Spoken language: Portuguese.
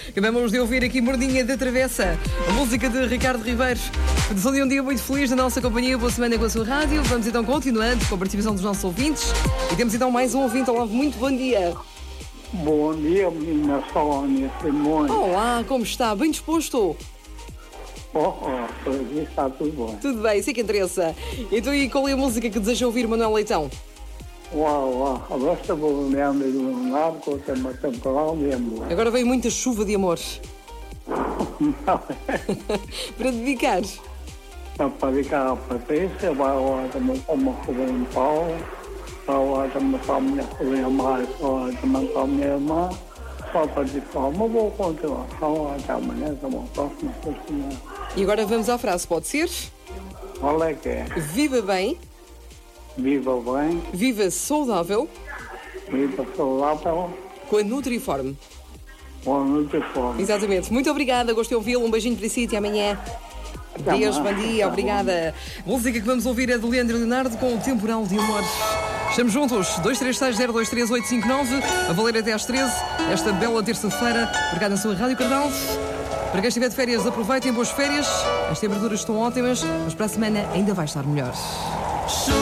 Acabamos de ouvir aqui Mordinha da Travessa, a música de Ricardo Ribeiro. Desejo um dia muito feliz na nossa companhia, boa semana com a sua rádio. Vamos então continuando com a participação dos nossos ouvintes. E temos então mais um ouvinte. Olá, muito bom dia. Bom dia, menina Sónia Simões. Olá, como está? Bem disposto? Por aqui está tudo bom. Tudo bem, isso é que interessa. Então, e qual é a música que deseja ouvir, Manuel Leitão? Agora vou lembrar do Leonardo com o tema temporal de amor. Agora vem muita chuva de amor. Para dedicar. Para dedicar a Patrícia, vai lá também para uma Rubem Paulo, vai lá também para a minha Rubem Amar, vai lá também para a minha irmã, só para dedicar uma boa continuação até amanhã, até uma próxima semana. E agora vamos à frase, pode ser? Qual é que é? Viva bem. Viva bem. Viva saudável. Viva saudável. Com a Nutriform. Com a Nutriform. Exatamente. Muito obrigada, gostei de ouvi-lo. Um beijinho para si e até amanhã. Deus, bom dia, obrigada. A música que vamos ouvir é do Leandro Leonardo com o Temporal de Amor. Estamos juntos, 236-023-859, a valer até às 13, esta bela terça-feira, obrigado na sua Rádio Cardal. Para quem estiver de férias, aproveitem boas férias. As temperaturas estão ótimas, mas para a semana ainda vai estar melhor.